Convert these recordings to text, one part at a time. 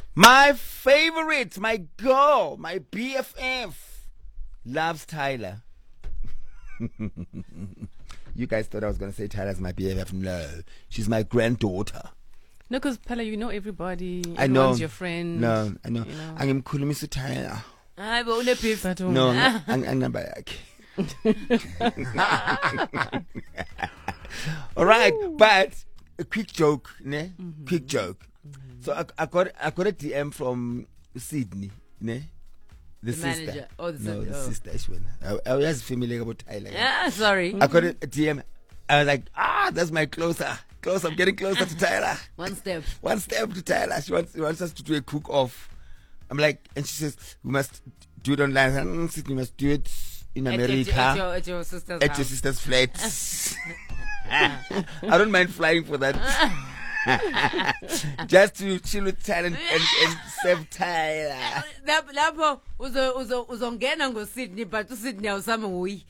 My favorite, my girl, my BFF, loves Tyler. You guys thought I was going to say Tyler's my BFF. No, she's my granddaughter. No, because Pella, you know everybody. I know. Everyone's your friend. No, I know. You know. Angimkhulumisa Tyler. Hayi bo unebeef. No, anginamba yakhe. All right, but a quick joke, ne? Mm-hmm. Quick joke. Mm-hmm. So I got a DM from Sydney, ne? The sister. Manager. Oh, the sister. I was familiar with Tyler. Yeah, sorry. I got a DM. I was like, that's my closer. I'm getting closer to Tyler. One step to Tyler. She wants us to do a cook off. I'm like, and she says we must do it online. We must do it in America. At your sister's Your sister's flat. I don't mind flying for that. Just to chill with Tyler and save Tyler. Lapho uzongena ngoSydney but uSydney awusami nguyi.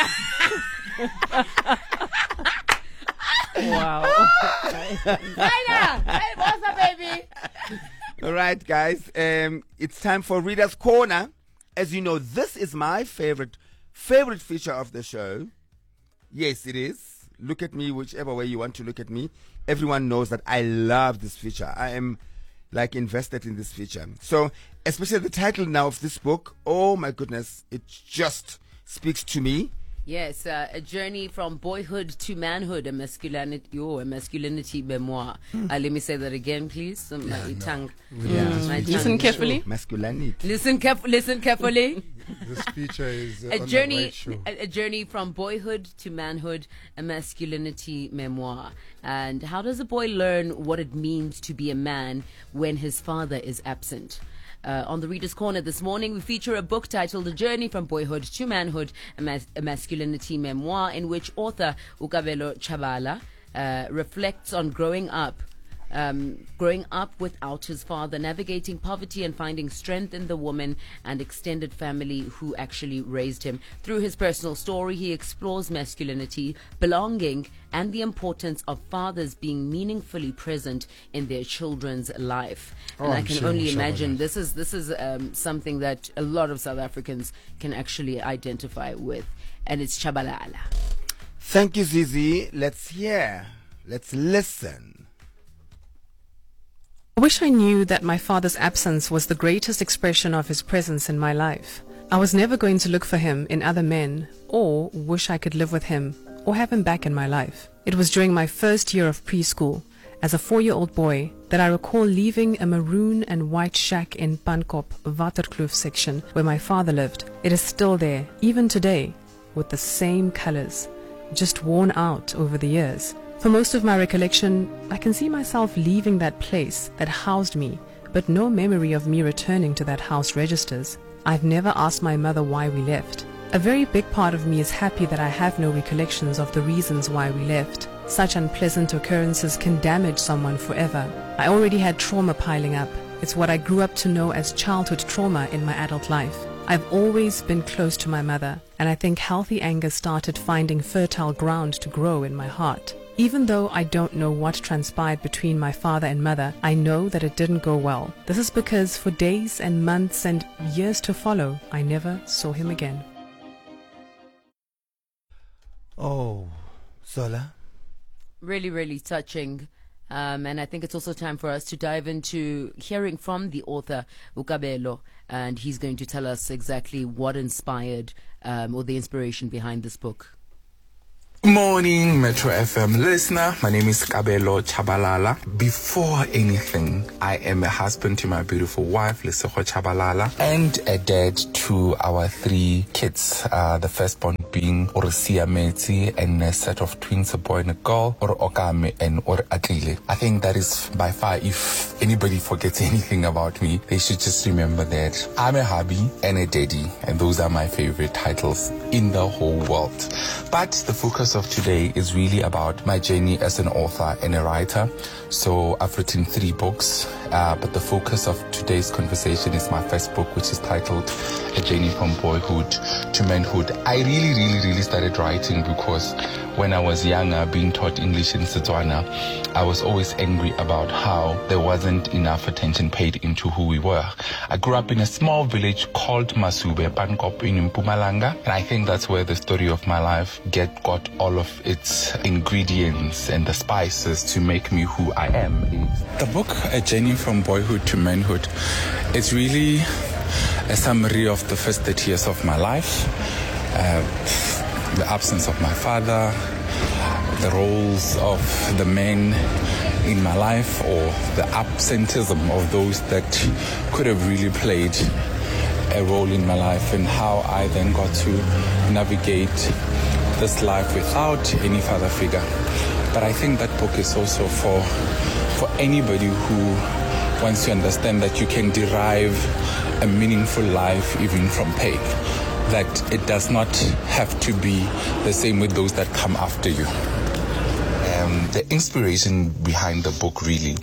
Wow. Tyler, hey, what's up, baby? All right, guys. It's time for Reader's Corner. As you know, this is my favorite feature of the show. Yes, it is. Look at me whichever way you want to look at me. Everyone knows that I love this feature. I am like invested in this feature. So, especially the title now of this book, oh my goodness, it just speaks to me. Yes, a journey from boyhood to manhood, a masculinity memoir. Let me say that again, please. My tongue. Listen carefully. Masculinity. Listen carefully. This feature is a journey from boyhood to manhood, a masculinity memoir. And how does a boy learn what it means to be a man when his father is absent? On the Reader's Corner this morning, we feature a book titled A Journey from Boyhood to Manhood, a Masculinity Memoir, in which author Ukabelo Chabala reflects on growing up without his father, navigating poverty and finding strength in the woman and extended family who actually raised him. Through his personal story, he explores masculinity, belonging, and the importance of fathers being meaningfully present in their children's life. And I can only imagine this is something that a lot of South Africans can actually identify with. And it's Chabalala. Thank you, Zizi. Let's listen. I wish I knew that my father's absence was the greatest expression of his presence in my life. I was never going to look for him in other men, or wish I could live with him, or have him back in my life. It was during my first year of preschool, as a 4-year-old boy, that I recall leaving a maroon and white shack in Pankop, Waterkloof section, where my father lived. It is still there, even today, with the same colors, just worn out over the years. For most of my recollection, I can see myself leaving that place that housed me, but no memory of me returning to that house registers. I've never asked my mother why we left. A very big part of me is happy that I have no recollections of the reasons why we left. Such unpleasant occurrences can damage someone forever. I already had trauma piling up. It's what I grew up to know as childhood trauma in my adult life. I've always been close to my mother, and I think healthy anger started finding fertile ground to grow in my heart. Even though I don't know what transpired between my father and mother, I know that it didn't go well. This is because for days and months and years to follow, I never saw him again. Oh, Zola. Really, really touching. And I think it's also time for us to dive into hearing from the author, Ukabelo, and he's going to tell us exactly what inspired or the inspiration behind this book. Morning, Metro FM listener. My name is Kabelo Chabalala. Before anything, I am a husband to my beautiful wife, Lesego Chabalala, and a dad to our 3 kids. The firstborn being Orisia Metsi, and a set of twins, a boy and a girl, or Okame and or Atlile. I think that is by far, if anybody forgets anything about me, they should just remember that I'm a hubby and a daddy, and those are my favorite titles in the whole world. But the focus focus of today is really about my journey as an author and a writer. So I've written 3 books, but the focus of today's conversation is my first book, which is titled A Journey from Boyhood to Manhood. I really started writing because when I was younger, being taught English in Setswana, I was always angry about how there wasn't enough attention paid into who we were. I grew up in a small village called Masube, Pankop in Mpumalanga, and I think that's where the story of my life got all of its ingredients and the spices to make me who I am. The book, A Journey from Boyhood to Manhood, is really a summary of the first 30 years of my life. The absence of my father, the roles of the men in my life, or the absenteeism of those that could have really played a role in my life, and how I then got to navigate this life without any father figure. But I think that book is also for anybody who wants to understand that you can derive a meaningful life even from pain. That it does not have to be the same with those that come after you. The inspiration behind the book really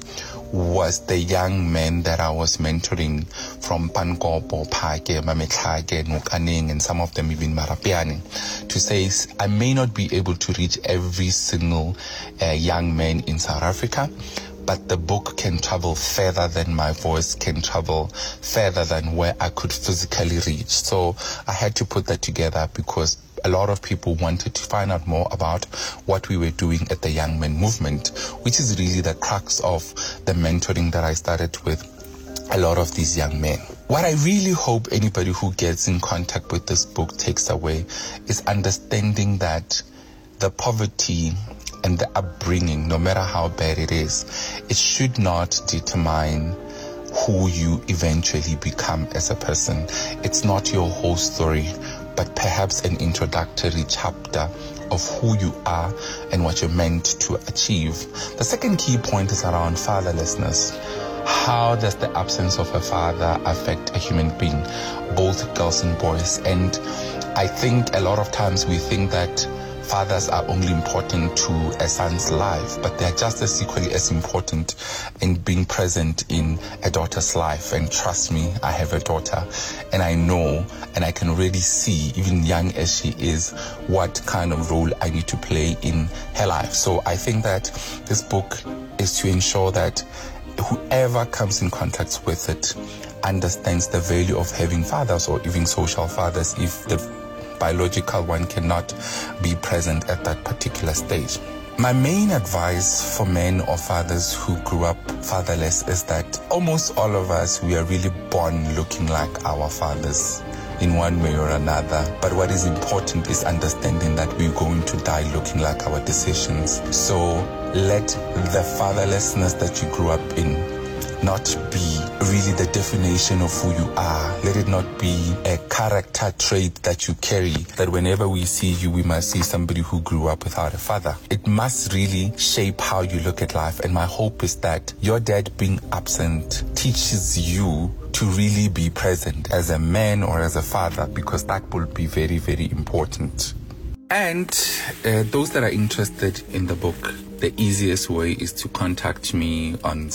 was the young men that I was mentoring from Pankopo, Phake, Mametlhake, Nukaneng, and some of them even Marapiani, to say I may not be able to reach every single young man in South Africa, but the book can travel further than my voice can travel, further than where I could physically reach. So I had to put that together because a lot of people wanted to find out more about what we were doing at the Young Men Movement, which is really the crux of the mentoring that I started with a lot of these young men. What I really hope anybody who gets in contact with this book takes away is understanding that the poverty and the upbringing, no matter how bad it is, it should not determine who you eventually become as a person. It's not your whole story, but perhaps an introductory chapter of who you are and what you're meant to achieve. The second key point is around fatherlessness. How does the absence of a father affect a human being, both girls and boys? And I think a lot of times we think that fathers are only important to a son's life, but they're just as equally as important in being present in a daughter's life. And trust me, I have a daughter, and I know, and I can already see, even young as she is, what kind of role I need to play in her life. So I think that this book is to ensure that whoever comes in contact with it understands the value of having fathers, or even social fathers, if the biological one cannot be present at that particular stage. My main advice for men or fathers who grew up fatherless is that almost all of us, we are really born looking like our fathers in one way or another. But what is important is understanding that we're going to die looking like our decisions. So let the fatherlessness that you grew up in not be really the definition of who you are. Let it not be a character trait that you carry, that whenever we see you, we must see somebody who grew up without a father. It must really shape how you look at life. And my hope is that your dad being absent teaches you to really be present as a man or as a father, because that will be very, very important. And those that are interested in the book, the easiest way is to contact me on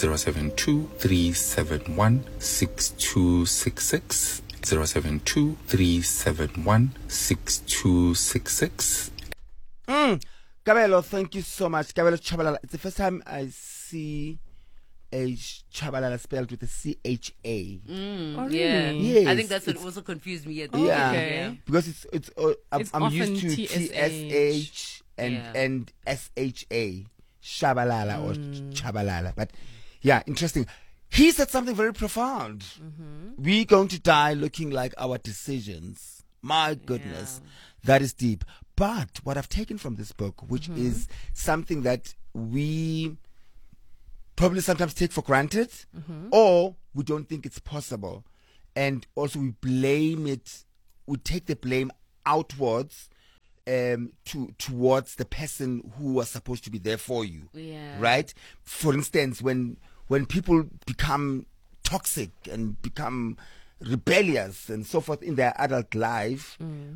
072-371-6266. 072-371-6266. Kabelo, thank you so much. Kabelo Chabalala. It's the first time I see a Chabalala spelled with a C-H-A. Oh, Yeah. really? Yes, I think that's what also confused me. Yeah. Okay. Because I'm often used to TSH and SHA, Shabalala or Chabalala. But yeah, interesting. He said something very profound. We're going to die looking like our decisions. My goodness, that is deep. But what I've taken from this book, which is something that we probably sometimes take for granted, or we don't think it's possible, and also we blame it, we take the blame outwards towards the person who was supposed to be there for you. Right? For instance, when people become toxic and become rebellious and so forth in their adult life,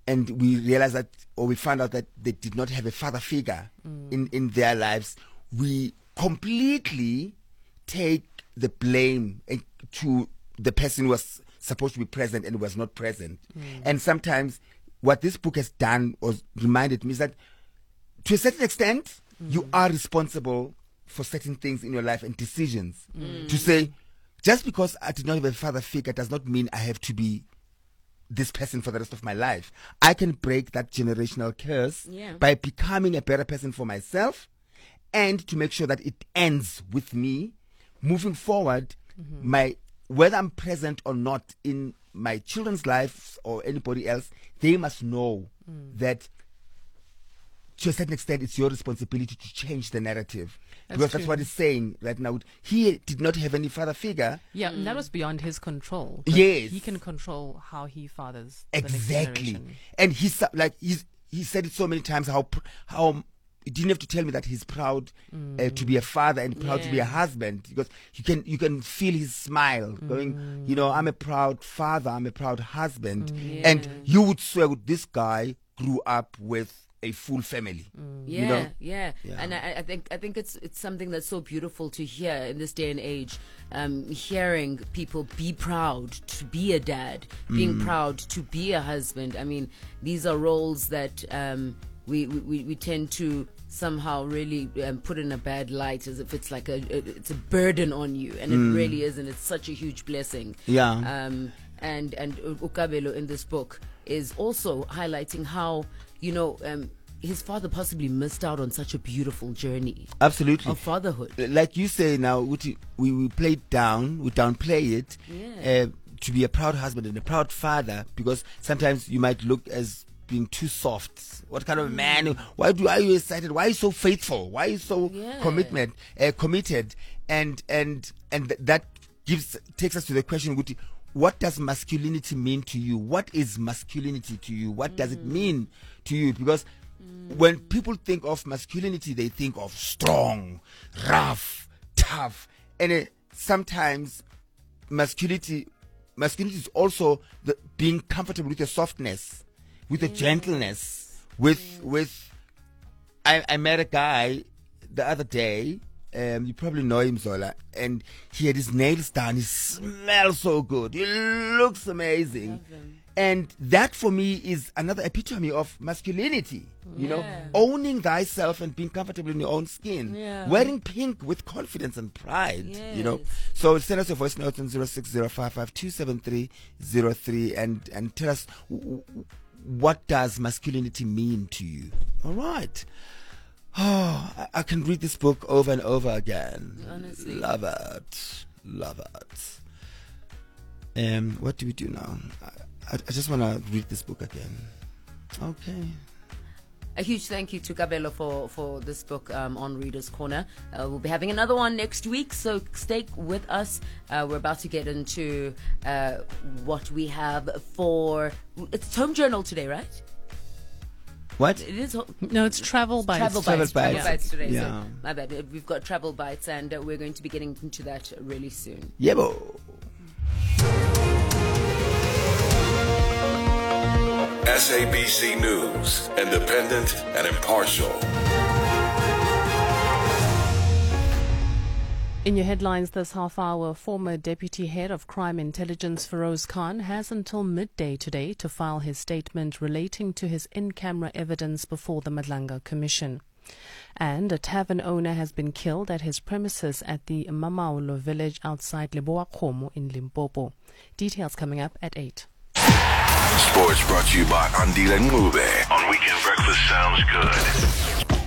and we realize that, or we found out that they did not have a father figure in their lives, we completely take the blame to the person who was supposed to be present and was not present. And sometimes what this book has done was reminded me is that to a certain extent, you are responsible for certain things in your life and decisions. To say, just because I did not have a father figure does not mean I have to be this person for the rest of my life. I can break that generational curse by becoming a better person for myself, and to make sure that it ends with me moving forward. Whether I'm present or not in my children's lives or anybody else, they must know that to a certain extent it's your responsibility to change the narrative. Because that's what it's saying right now. He did not have any father figure. Yeah, and that was beyond his control. Yes. He can control how he fathers Exactly. the next generation. And he said it so many times how he didn't have to tell me that he's proud to be a father and proud to be a husband, because you can feel his smile going, I'm a proud father, I'm a proud husband. And you would swear this guy grew up with a full family. And I think it's something that's so beautiful to hear in this day and age, hearing people be proud to be a dad, being proud to be a husband. I mean, these are roles that we tend to somehow really put in a bad light, as if it's like it's a burden on you, and it really isn't. It's such a huge blessing. And Ukabelo in this book is also highlighting how his father possibly missed out on such a beautiful journey. Absolutely. Of fatherhood. Like you say now, we play it down, we downplay it to be a proud husband and a proud father, because sometimes you might look as being too soft. What kind of man? Why are you excited? Why are you so faithful? Why are you so committed? And that takes us to the question, Guti, what does masculinity mean to you? What is masculinity to you? What does it mean to you? Because when people think of masculinity, they think of strong, rough, tough. And sometimes masculinity is also being comfortable with your softness, with the gentleness, with I met a guy the other day, you probably know him, Zola, and he had his nails done. He smells so good. He looks amazing. And that for me is another epitome of masculinity, owning thyself and being comfortable in your own skin, wearing pink with confidence and pride, So send us a voice note on 0605527303 and tell us, what does masculinity mean to you? All right. Oh, I can read this book over and over again. Honestly. Love it. What do we do now? I just want to read this book again. Okay. A huge thank you to Kabelo for this book on Reader's Corner. We'll be having another one next week, so stay with us. We're about to get into what we have for... It's Home Journal today, right? What? It is. No, it's Travel Bites. Travel Bites today. Yeah. So, my bad. We've got Travel Bites, and we're going to be getting into that really soon. Yebo. SABC News, independent and impartial. In your headlines this half hour, former Deputy Head of Crime Intelligence Feroz Khan has until midday today to file his statement relating to his in-camera evidence before the Madlanga Commission. And a tavern owner has been killed at his premises at the Mamaulo village outside Leboakgomo in Limpopo. Details coming up at 8. Sports brought to you by Andile Ngube on Weekend Breakfast Sounds Good.